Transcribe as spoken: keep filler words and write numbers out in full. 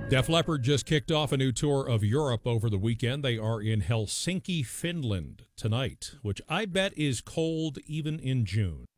Def Leppard just kicked off a new tour of Europe over the weekend. They are in Helsinki, Finland tonight, which I bet is cold even in June.